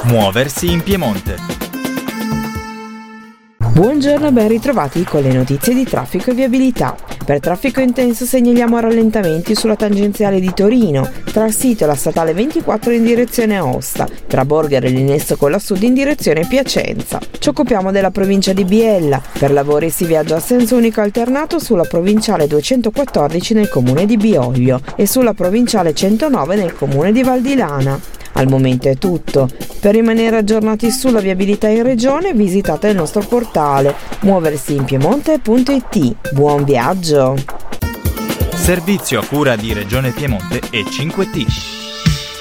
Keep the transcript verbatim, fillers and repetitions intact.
Muoversi in Piemonte. Buongiorno e ben ritrovati con le notizie di traffico e viabilità. Per traffico intenso segnaliamo rallentamenti sulla tangenziale di Torino, tra il sito e la statale ventiquattro in direzione Aosta, tra Borgaro e l'innesto con la Sud in direzione Piacenza. Ci occupiamo della provincia di Biella. Per lavori si viaggia a senso unico alternato sulla provinciale duecentoquattordici nel comune di Bioglio e sulla provinciale centonove nel comune di Val di Lana. Al momento è tutto. Per rimanere aggiornati sulla viabilità in regione visitate il nostro portale muoversi in piemonte punto it. Buon viaggio! Servizio a cura di Regione Piemonte e cinque T.